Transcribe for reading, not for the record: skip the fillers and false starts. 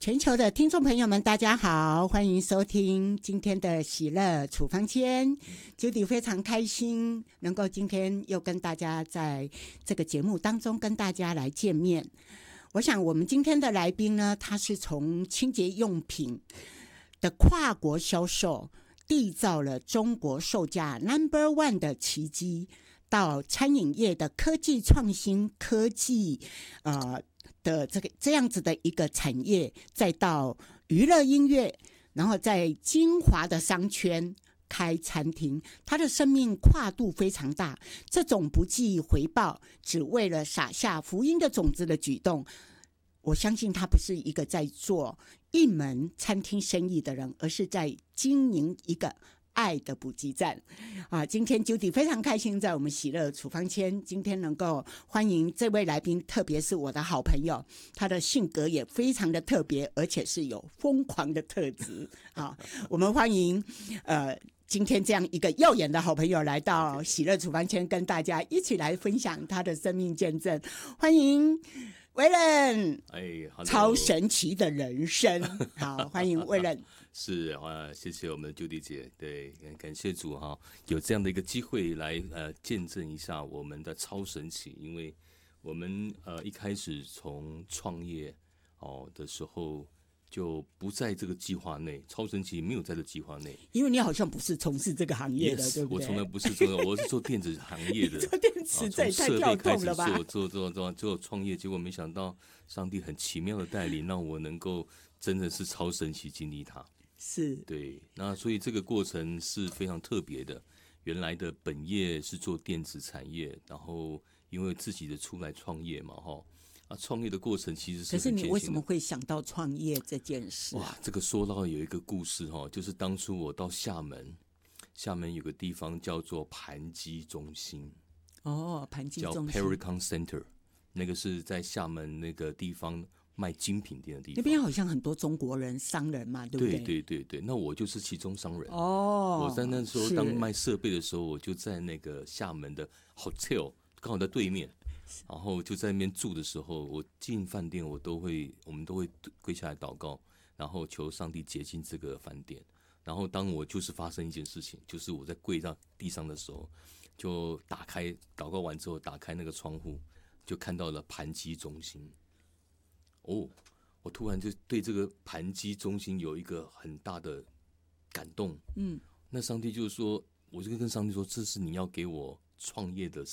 全球的听众朋友们大家好，欢迎收听今天的喜乐处方间。Judy 非常开心能够今天又跟大家在这个节目当中跟大家来见面。我想我们今天的来宾呢，他是从清洁用品的跨国销售缔造了中国售价 No.1 的奇迹，到餐饮业的科技创新科技的这样子的一个产业，再到娱乐音乐，然后在精华的商圈开餐厅，他的生命跨度非常大。这种不计回报，只为了撒下福音的种子的举动，我相信他不是一个在做一门餐厅生意的人，而是在经营一个爱的补给站今天 Judy 非常开心在我们喜乐处方间今天能够欢迎这位来宾，特别是我的好朋友，他的性格也非常的特别，而且是有疯狂的特质我们欢迎今天这样一个耀眼的好朋友来到喜乐处方间，跟大家一起来分享他的生命见证。欢迎威廉，超神奇的人生好，欢迎威廉。 是谢谢我们的Judy姐，对，感谢主有这样的一个机会来见证一下我们的超神奇。因为我们一开始从创业的时候就不在这个计划内，超神奇没有在这个计划内， 因为你好像不是从事这个行业的， yes, 对不对？ 我从来不是做，我是做电子行业的。 做电子这也太跳动了吧？ 做创业，结果没想到上帝很奇妙的带领，让我能够真的是超神奇经历它。 是， 对，那所以这个过程是非常特别的。原来的本业是做电子产业，然后因为自己的出来创业嘛，创业的过程其实是很艰辛的。 可是你为什么会想到创业这件事哇，这个说到有一个故事就是当初我到厦门有个地方叫做盘基中心盘基中心叫 Pericon Center， 那个是在厦门那个地方卖精品店的地方， 那边好像很多中国人商人嘛，对不对？ 对，那我就是其中商人我在那时候当卖设备的时候，我就在那个厦门的 hotel 刚好在对面，然后就在那边住的时候，我进饭店我们都会跪下来祷告，然后求上帝洁净这个饭店。然后当我就是发生一件事情，就是我在跪到地上的时候，就打开祷告完之后打开那个窗户，就看到了盘基中心。我突然就对这个盘基中心有一个很大的感动。那上帝就是说，我就跟上帝说，这是你要给我创业的